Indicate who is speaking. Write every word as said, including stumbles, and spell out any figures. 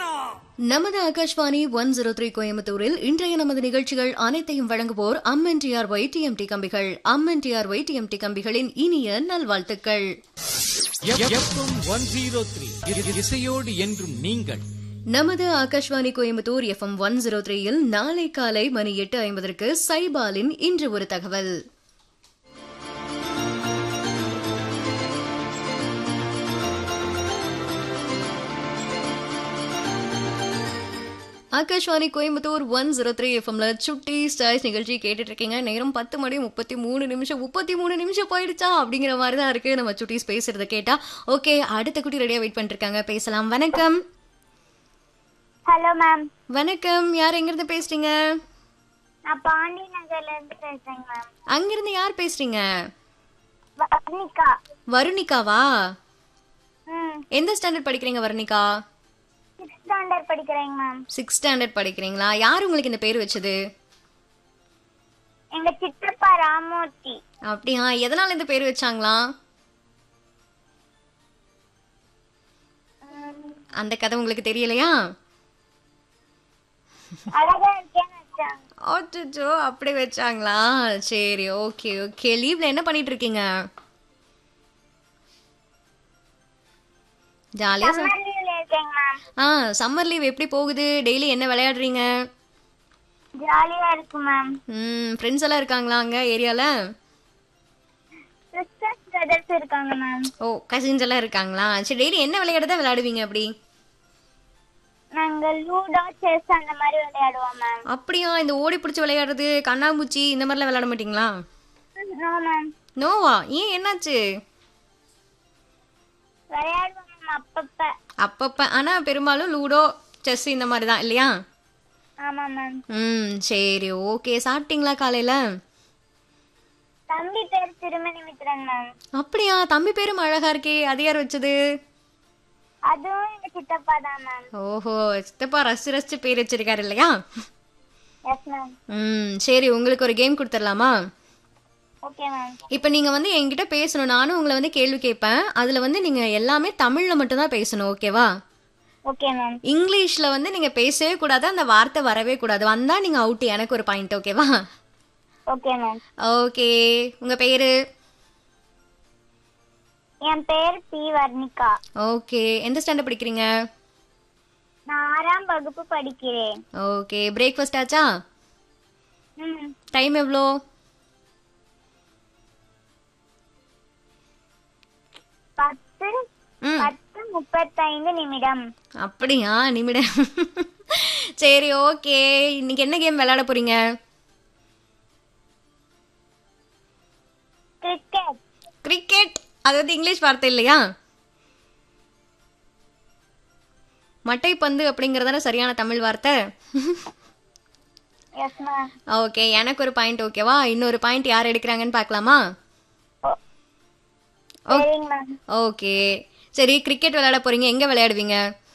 Speaker 1: நமது Akashvani one zero three கோயம்புத்தூரில் இன்றைய நமது நிகழ்ச்சிகள் அனைத்தையும் வழங்குவோர் அம்என்டிஆர் ஒய் டிஎம்டி கம்பிகள். அம்என்டிஆர் ஒய் டிஎம்டி கம்பிகளின் இனிய நல்வாழ்த்துக்கள்.
Speaker 2: இசையோடு என்றும் நீங்கள்.
Speaker 1: நமது Akashvani Coimbatore FM one zero த்ரீயில் நாளை காலை மணி எட்டு ஐம்பதற்கு சைபாலின் இன்று ஒரு தகவல். Akashvani Coimbatore one zero three எஃப்எம்ல சுட்டி ஸ்டாய்ஸ் நிகழ்ச்சி கேட்டுட்டு இருக்கீங்க. நேரம் பத்து மணி முப்பத்தி மூணு நிமிஷம் முப்பத்தி மூணு நிமிஷம் போயிடுச்சா அப்படிங்கிற மாதிரி தான் இருக்கு நம்ம சுட்டிஸ் பேசுறத கேட்டா. ஓகே, அடுத்த குட்டி ரெடியா வெயிட் பண்ணிட்டு இருக்காங்க, பேசலாம். வணக்கம்.
Speaker 3: Hello ma'am.
Speaker 1: வணக்கம், யார் எங்க இருந்து பேசுறீங்க?
Speaker 3: நான் பாண்டி நகர்ல இருந்து பேசுறேன் மேம்.
Speaker 1: அங்க இருந்து யார் பேசுறீங்க?
Speaker 3: வர்ணிகா.
Speaker 1: வருணிகாவா?
Speaker 3: ம்.
Speaker 1: எந்த ஸ்டாண்டர்ட் படிக்கிறீங்க வருணிகா?
Speaker 3: சிக்ஸ்த் ஸ்டாண்டர்ட் படிக்கிறேன் மேம்.
Speaker 1: சிக்ஸ்த் ஸ்டாண்டர்ட் படிக்கிறீங்களா? யார் உங்களுக்கு இந்த பேர் வச்சது?
Speaker 3: எங்க சித்தப்பா ராமூர்த்தி.
Speaker 1: அப்படியா? எதனால இந்த பேர் வச்சாங்களா? அந்த கதை உங்களுக்கு தெரியலையா?
Speaker 3: அழகா இருக்கேன்னு வச்சாங்க.
Speaker 1: அச்சோ, அப்படி வச்சாங்களா? சரி, ஓகே ஓகே. லீவ்ல என்ன பண்ணிட்டு இருக்கீங்க? ஜாலியா
Speaker 3: சம்மர் லீவ்ல இருக்கேன் மேம்.
Speaker 1: ஆ, சம்மர் லீவ் எப்படி போகுது? டெய்லி என்ன விளையாடுறீங்க?
Speaker 3: ஜாலியா இருக்கு மேம்.
Speaker 1: ம், ஃப்ரெண்ட்ஸ் எல்லாம் இருக்காங்களா அங்க ஏரியால?
Speaker 3: சிஸ்டர்ஸ் பிரதர்ஸ் இருக்காங்க மேம்.
Speaker 1: ஓ, கசின்ஸ் எல்லாம் இருக்காங்களா? சரி, டெய்லி என்ன விளையாடுறதா விளையாடுவீங்க அப்படி?
Speaker 3: நாங்க லூடோ செஸ் அந்த மாதிரி விளையாடுவோம் மேம்.
Speaker 1: அப்படியா? இந்த ஓடி பிடிச்சி விளையாடுறது, கண்ணாமூச்சி இந்த மாதிரிலாம் விளையாட மாட்டீங்களா?
Speaker 3: No ma'am.
Speaker 1: நோவா? ஏன், என்னாச்சு?
Speaker 3: விளையாடுவோம் மேம் அப்பப்ப.
Speaker 1: அப்பப்ப. ஆனா பெரும்பாலும் லூடோ செஸ் இந்த மாதிரி தான் இல்லையா?
Speaker 3: ஆமா மேம்.
Speaker 1: ம், சரி, ஓகே. சாப்பிட்டீங்களா காலையில?
Speaker 3: தம்பி பேர் திருமணி மித்ரன் மேம்.
Speaker 1: அப்படியா? தம்பி பேரும் அழகா இருக்கே, அது யார் வச்சது?
Speaker 3: அதுவும் எங்க சித்தப்பா தான் மேம்.
Speaker 1: ஓஹோ, சித்தப்பா ரசிச்சு ரசிச்சு பேர் வச்சிருக்காரு இல்லையா?
Speaker 3: Yes ma'am.
Speaker 1: ம், சரி, உங்களுக்கு ஒரு கேம் கொடுத்துடலாமா?
Speaker 3: Okay ma'am.
Speaker 1: இப்போ நீங்க வந்து என்கிட்ட பேசணும், நானும் உங்களை வந்து கேள்வி கேட்பேன். அதுல வந்து நீங்க எல்லாமே தமிழ்ல மட்டும் தான் பேசணும், ஓகேவா?
Speaker 3: Okay ma'am.
Speaker 1: இங்கிலீஷ்ல வந்து நீங்க பேசவே கூடாது, அந்த வார்த்தை வரவே கூடாது. வந்தா நீங்க அவுட், எனக்கு ஒரு பாயிண்ட், ஓகேவா?
Speaker 3: Okay ma'am.
Speaker 1: ஓகே, உங்க பேரு?
Speaker 3: என் பேர் பி வர்ணிகா.
Speaker 1: ஓகே, எந்த ஸ்டாண்டர்ட் படிக்கிறீங்க?
Speaker 3: நான் ஆறாம் வகுப்பு படிக்கிறேன்.
Speaker 1: ஓகே, பிரேக்ஃபாஸ்ட் ஆச்சா?
Speaker 3: ம்.
Speaker 1: டைம் எவ்வளோ?
Speaker 3: பத்து
Speaker 1: ம்,
Speaker 3: பத்து முப்பத்தைந்து நிமிடம்.
Speaker 1: அப்படியா? நிமிடம். சரி, ஓகே. இன்னைக்கு என்ன கேம் விளையாட போறீங்க?
Speaker 3: கிரிக்கெட்.
Speaker 1: கிரிக்கெட்? அது வந்து இங்கிலீஷ் வார்த்தை இல்லையா? மட்டைப்பந்து அப்படிங்கறதான சரியான தமிழ் வார்த்தை.
Speaker 3: Yes ma'am.
Speaker 1: ஓகே, எனக்கு ஒரு பாயிண்ட், ஓகேவா? இன்னொரு பாயிண்ட் யார் எடுக்கிறாங்கன்னு பார்க்கலாமா?
Speaker 3: சரிங்க மேம்.
Speaker 1: ஓகே, சரி. கிரிக்கெட் விளையாட போறீங்க, எங்க விளையாடுவீங்க?